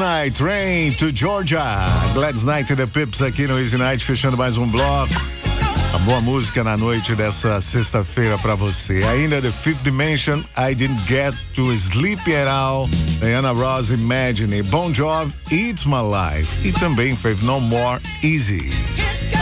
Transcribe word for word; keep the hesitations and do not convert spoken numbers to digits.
Night, Rain to Georgia. Gladys Knight e The Pips aqui no Easy Night, fechando mais um bloco. A boa música na noite dessa sexta-feira pra você. Ainda The Fifth Dimension, I Didn't Get to Sleep at All. Diana Ross, Imagine. Bon Jovi, It's My Life. E também fez No More Easy.